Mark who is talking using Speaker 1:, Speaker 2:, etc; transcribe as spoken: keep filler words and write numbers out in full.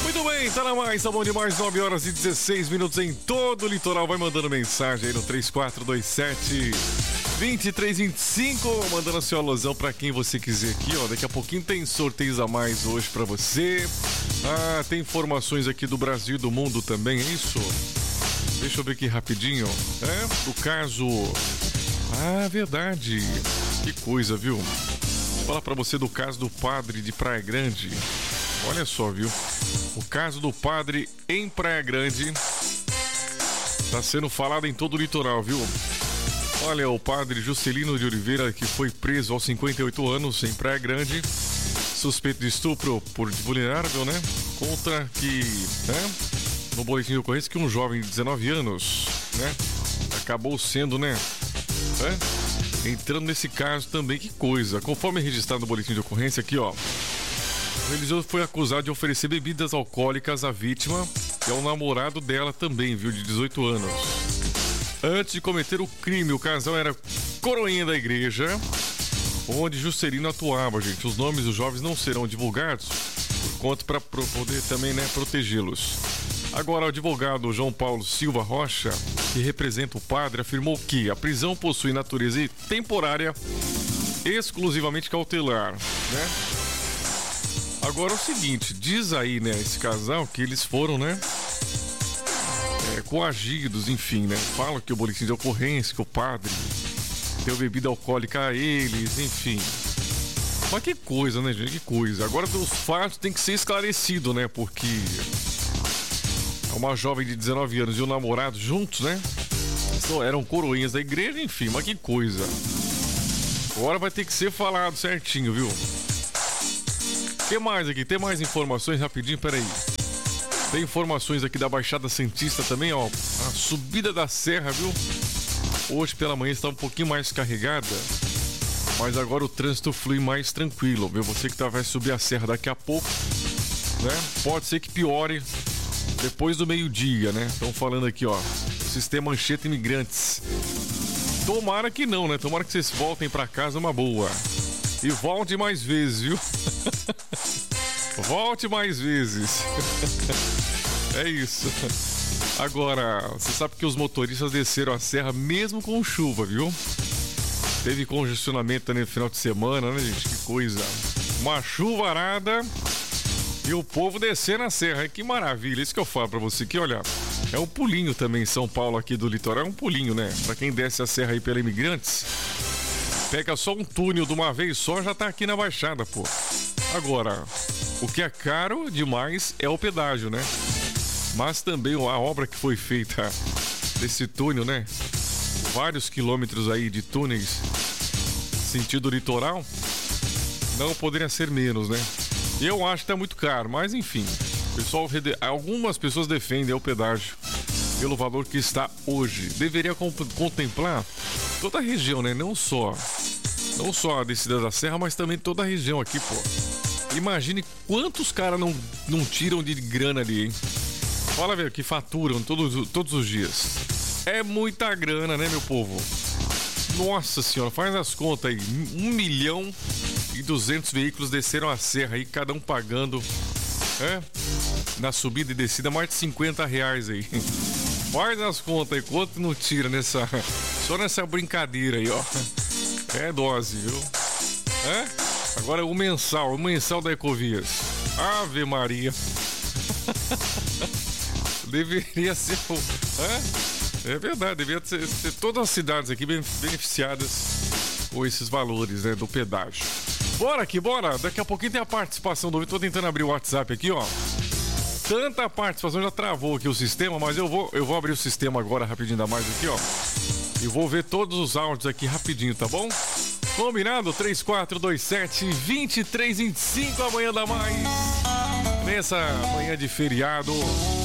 Speaker 1: Muito bem, tá na mais, tá bom demais, nove horas e dezesseis minutos em todo o litoral. Vai mandando mensagem aí no três quatro dois sete, dois três dois cinco, mandando a sua alusão pra quem você quiser aqui, ó. Daqui a pouquinho tem sorteios a mais hoje pra você. Ah, tem informações aqui do Brasil e do mundo também, é isso? Deixa eu ver aqui rapidinho, é? Do caso... Ah, verdade. Que coisa, viu? Vou falar pra você do caso do padre de Praia Grande. Olha só, viu? O caso do padre em Praia Grande tá sendo falado em todo o litoral, viu? Olha, o padre Juscelino de Oliveira, que foi preso aos cinquenta e oito anos em Praia Grande, suspeito de estupro por vulnerável, né? Conta que, né? No boletim de ocorrência que um jovem de dezenove anos, né? Acabou sendo, né? É? Entrando nesse caso também, que coisa. Conforme registrado no boletim de ocorrência aqui, ó. O religioso foi acusado de oferecer bebidas alcoólicas à vítima, que é o namorado dela também, viu, de dezoito anos. Antes de cometer o crime, o casal era coroinha da igreja, onde Juscelino atuava, gente. Os nomes dos jovens não serão divulgados, por conta para poder também, né, protegê-los. Agora, o advogado João Paulo Silva Rocha, que representa o padre, afirmou que a prisão possui natureza temporária, exclusivamente cautelar, né? Agora é o seguinte, diz aí, né, esse casal que eles foram, né, é, coagidos, enfim, né, fala que o boletim de ocorrência, que o padre deu bebida alcoólica a eles, enfim. Mas que coisa, né, gente, que coisa. Agora os fatos têm que ser esclarecidos, né, porque uma jovem de dezenove anos e um namorado juntos, né, eram coroinhas da igreja, enfim, mas que coisa. Agora vai ter que ser falado certinho, viu? Tem mais aqui, tem mais informações rapidinho, peraí. Tem informações aqui da Baixada Santista também, ó. A subida da serra, viu? Hoje pela manhã está um pouquinho mais carregada, mas agora o trânsito flui mais tranquilo, viu? Você que tá, vai subir a serra daqui a pouco, né? Pode ser que piore depois do meio-dia, né? Estão falando aqui, ó. Sistema Anchieta Imigrantes. Tomara que não, né? Tomara que vocês voltem pra casa uma boa. E volte mais vezes, viu? Volte mais vezes. É isso. Agora, você sabe que os motoristas desceram a serra mesmo com chuva, viu? Teve congestionamento também no final de semana, né, gente? Que coisa. Uma chuvarada e o povo descendo a serra. Que maravilha. Isso que eu falo pra você aqui, olha. É um pulinho também em São Paulo, aqui do litoral. É um pulinho, né? Pra quem desce a serra aí pela Imigrantes, pega só um túnel de uma vez só, já tá aqui na Baixada, pô. Agora, o que é caro demais é o pedágio, né? Mas também a obra que foi feita desse túnel, né? Vários quilômetros aí de túneis sentido litoral, não poderia ser menos, né? Eu acho que tá muito caro, mas enfim. Pessoal, algumas pessoas defendem o pedágio pelo valor que está hoje. Deveria contemplar toda a região, né? Não só Não só a descida da serra, mas também toda a região aqui, pô. Imagine quantos caras não, não tiram de grana ali, hein? Fala, velho, que faturam todos, todos os dias. É muita grana, né, meu povo? Nossa senhora, faz as contas aí. Um milhão e duzentos veículos desceram a serra aí, cada um pagando, é? Na subida e descida, mais de cinquenta reais aí. Faz as contas aí, quanto não tira nessa... Só nessa brincadeira aí, ó. É dose, viu? É? Agora o mensal, o mensal da Ecovias. Ave Maria. Deveria ser... É? É verdade, deveria ser, ter todas as cidades aqui beneficiadas com esses valores, né, do pedágio. Bora aqui, bora! Daqui a pouquinho tem a participação do... Tô tentando abrir o WhatsApp aqui, ó. Tanta participação, já travou aqui o sistema, mas eu vou, eu vou abrir o sistema agora rapidinho da mais aqui, ó. E vou ver todos os áudios aqui rapidinho, tá bom? Combinado? três quatro dois sete, dois três dois cinco, amanhã dá mais. Nessa manhã de feriado.